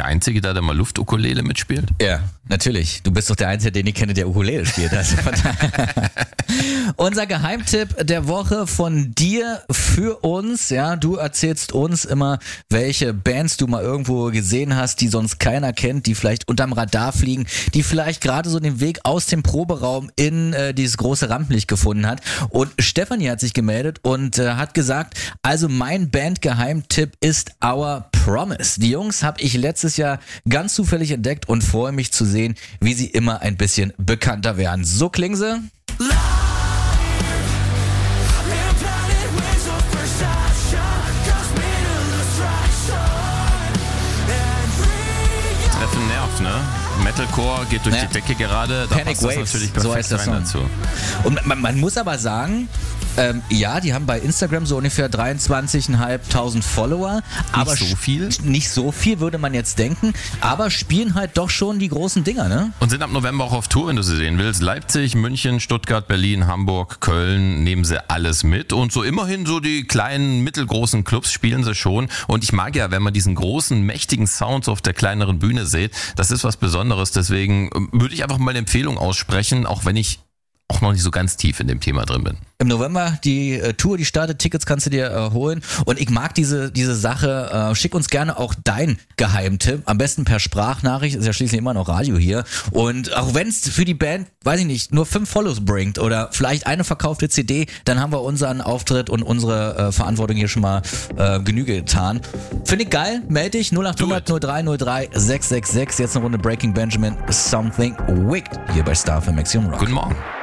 der Einzige da, der mal Luftukulele mitspielt? Ja, natürlich. Du bist doch der Einzige, den ich kenne, der Ukulele spielt. Also unser Geheimtipp der Woche von dir für uns. Ja, du erzählst uns immer, welche Bands du mal irgendwo gesehen hast, die sonst keiner kennt, die vielleicht unterm Radar fliegen, die vielleicht gerade so den Weg aus dem Proberaum in dieses große Rampenlicht gefunden hat. Und Stefanie hat sich gemeldet und hat gesagt, also mein Bandgeheimtipp ist Our Promise. Die Jungs habe ich letztes Jahr ganz zufällig entdeckt und freue mich zu sehen, wie sie immer ein bisschen bekannter werden. So klingen sie. Treffen nervt, ne? Metalcore geht durch die Decke gerade, da Panic passt das Waves, natürlich so perfekt heißt der rein Song. dazu. Und man muss aber sagen, ja, die haben bei Instagram so ungefähr 23.500 Follower. Aber so viel? Nicht so viel, würde man jetzt denken. Aber spielen halt doch schon die großen Dinger, ne? Und sind ab November auch auf Tour, wenn du sie sehen willst. Leipzig, München, Stuttgart, Berlin, Hamburg, Köln, nehmen sie alles mit. Und so immerhin so die kleinen, mittelgroßen Clubs spielen sie schon. Und ich mag ja, wenn man diesen großen, mächtigen Sound auf der kleineren Bühne sieht, das ist was Besonderes. Deswegen würde ich einfach mal eine Empfehlung aussprechen, auch wenn ich auch noch nicht so ganz tief in dem Thema drin bin. Im November die Tour, die startet, Tickets kannst du dir holen. Und ich mag diese Sache. Schick uns gerne auch dein Geheimtipp. Am besten per Sprachnachricht. Ist ja schließlich immer noch Radio hier. Und auch wenn es für die Band, weiß ich nicht, nur 5 Follows bringt oder vielleicht eine verkaufte CD, dann haben wir unseren Auftritt und unsere Verantwortung hier schon mal Genüge getan. Finde ich geil. Meld dich 0800 0303 666. Jetzt eine Runde Breaking Benjamin. Something Wicked hier bei Star für Maxium Rock. Guten Morgen.